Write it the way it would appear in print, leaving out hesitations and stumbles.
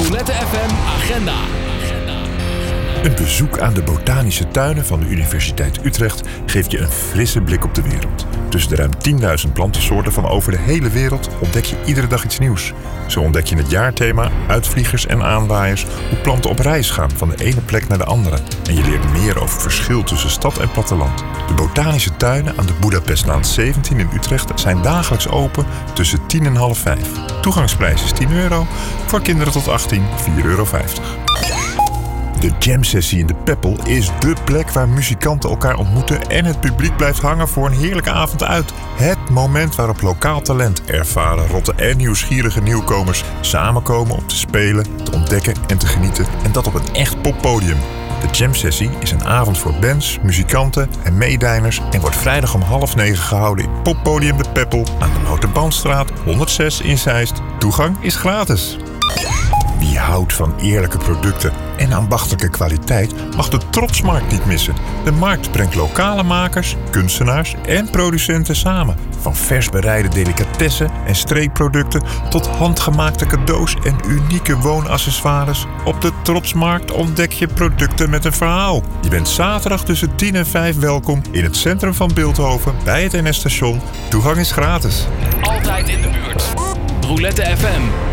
Roulette FM Agenda. Een bezoek aan de botanische tuinen van de Universiteit Utrecht geeft je een frisse blik op de wereld. Tussen de ruim 10.000 plantensoorten van over de hele wereld ontdek je iedere dag iets nieuws. Zo ontdek je het jaarthema, uitvliegers en aanwaaiers, hoe planten op reis gaan van de ene plek naar de andere. En je leert meer over het verschil tussen stad en platteland. De botanische tuinen aan de Boedapestlaan 17 in Utrecht zijn dagelijks open tussen 10 en half 5. Toegangsprijs is €10, voor kinderen tot 18 €4,50. De jam-sessie in de Peppel is dé plek waar muzikanten elkaar ontmoeten en het publiek blijft hangen voor een heerlijke avond uit. Het moment waarop lokaal talent, ervaren, rotte en nieuwsgierige nieuwkomers samenkomen om te spelen, te ontdekken en te genieten. En dat op een echt poppodium. De jam-sessie is een avond voor bands, muzikanten en meedijners en wordt vrijdag om 8:30 gehouden in Poppodium de Peppel aan de Noterbandstraat 106 in Zeist. Toegang is gratis. Wie houdt van eerlijke producten en ambachtelijke kwaliteit mag de Trotsmarkt niet missen. De markt brengt lokale makers, kunstenaars en producenten samen. Van vers bereide delicatessen en streekproducten tot handgemaakte cadeaus en unieke woonaccessoires. Op de Trotsmarkt ontdek je producten met een verhaal. Je bent zaterdag tussen 10 en 5 welkom in het centrum van Bilthoven bij het NS-station. Toegang is gratis. Altijd in de buurt. Roulette FM.